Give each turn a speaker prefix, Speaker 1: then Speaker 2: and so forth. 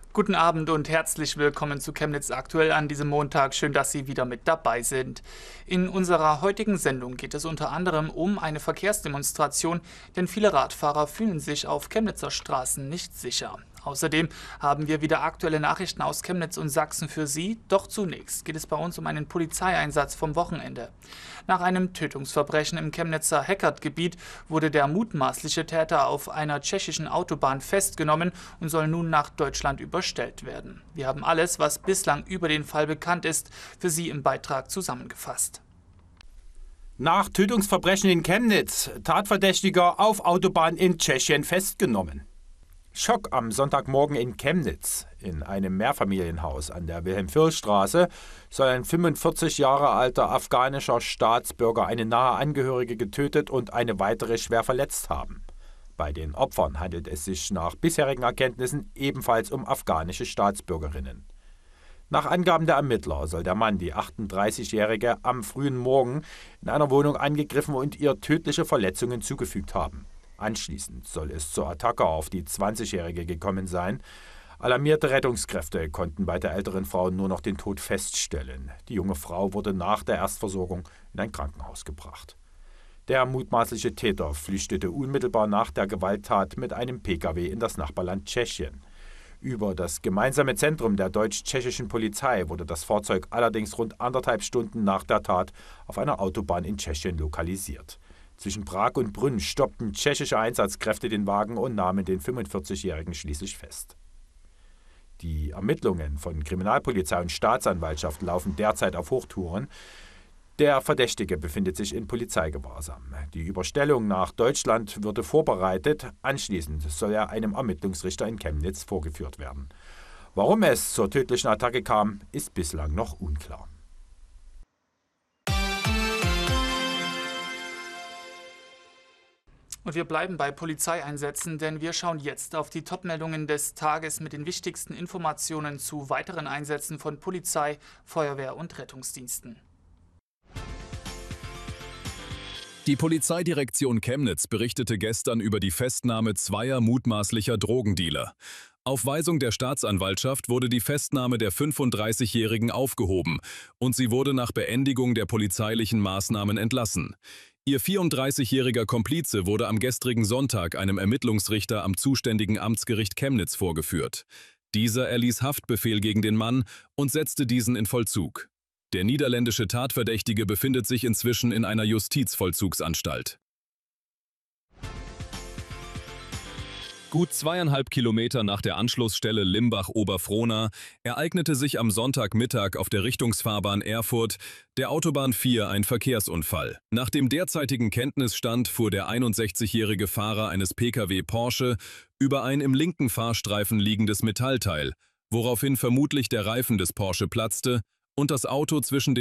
Speaker 1: Guten Abend und herzlich willkommen zu Chemnitz aktuell an diesem Montag. Schön, dass Sie wieder mit dabei sind. In unserer heutigen Sendung geht es unter anderem um eine Verkehrsdemonstration, denn viele Radfahrer fühlen sich auf Chemnitzer Straßen nicht sicher. Außerdem haben wir wieder aktuelle Nachrichten aus Chemnitz und Sachsen für Sie. Doch zunächst geht es bei uns um einen Polizeieinsatz vom Wochenende. Nach einem Tötungsverbrechen im Chemnitzer Heckert-Gebiet wurde der mutmaßliche Täter auf einer tschechischen Autobahn festgenommen und soll nun nach Deutschland überstellt werden. Wir haben alles, was bislang über den Fall bekannt ist, für Sie im Beitrag zusammengefasst.
Speaker 2: Nach Tötungsverbrechen in Chemnitz, Tatverdächtiger auf Autobahn in Tschechien festgenommen. Schock am Sonntagmorgen in Chemnitz. In einem Mehrfamilienhaus an der Wilhelm-Fürst-Straße soll ein 45 Jahre alter afghanischer Staatsbürger eine nahe Angehörige getötet und eine weitere schwer verletzt haben. Bei den Opfern handelt es sich nach bisherigen Erkenntnissen ebenfalls um afghanische Staatsbürgerinnen. Nach Angaben der Ermittler soll der Mann die 38-Jährige am frühen Morgen in einer Wohnung angegriffen und ihr tödliche Verletzungen zugefügt haben. Anschließend soll es zur Attacke auf die 20-Jährige gekommen sein. Alarmierte Rettungskräfte konnten bei der älteren Frau nur noch den Tod feststellen. Die junge Frau wurde nach der Erstversorgung in ein Krankenhaus gebracht. Der mutmaßliche Täter flüchtete unmittelbar nach der Gewalttat mit einem Pkw in das Nachbarland Tschechien. Über das gemeinsame Zentrum der deutsch-tschechischen Polizei wurde das Fahrzeug allerdings rund 1,5 Stunden nach der Tat auf einer Autobahn in Tschechien lokalisiert. Zwischen Prag und Brünn stoppten tschechische Einsatzkräfte den Wagen und nahmen den 45-Jährigen schließlich fest. Die Ermittlungen von Kriminalpolizei und Staatsanwaltschaft laufen derzeit auf Hochtouren. Der Verdächtige befindet sich in Polizeigewahrsam. Die Überstellung nach Deutschland würde vorbereitet. Anschließend soll er einem Ermittlungsrichter in Chemnitz vorgeführt werden. Warum es zur tödlichen Attacke kam, ist bislang noch unklar.
Speaker 1: Und wir bleiben bei Polizeieinsätzen, denn wir schauen jetzt auf die Topmeldungen des Tages mit den wichtigsten Informationen zu weiteren Einsätzen von Polizei, Feuerwehr und Rettungsdiensten.
Speaker 3: Die Polizeidirektion Chemnitz berichtete gestern über die Festnahme zweier mutmaßlicher Drogendealer. Auf Weisung der Staatsanwaltschaft wurde die Festnahme der 35-Jährigen aufgehoben und sie wurde nach Beendigung der polizeilichen Maßnahmen entlassen. Ihr 34-jähriger Komplize wurde am gestrigen Sonntag einem Ermittlungsrichter am zuständigen Amtsgericht Chemnitz vorgeführt. Dieser erließ Haftbefehl gegen den Mann und setzte diesen in Vollzug. Der niederländische Tatverdächtige befindet sich inzwischen in einer Justizvollzugsanstalt. Gut 2,5 Kilometer nach der Anschlussstelle Limbach-Oberfrohna ereignete sich am Sonntagmittag auf der Richtungsfahrbahn Erfurt, der Autobahn 4, ein Verkehrsunfall. Nach dem derzeitigen Kenntnisstand fuhr der 61-jährige Fahrer eines Pkw Porsche über ein im linken Fahrstreifen liegendes Metallteil, woraufhin vermutlich der Reifen des Porsche platzte und das Auto zwischen